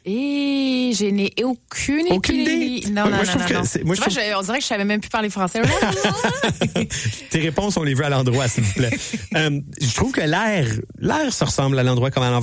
Et je n'ai aucune idée. Non. On dirait que je savais même plus parler français. Tes réponses, on les veut à l'endroit, s'il vous plaît. Je trouve que l'air se ressemble à l'endroit comme à l'envers.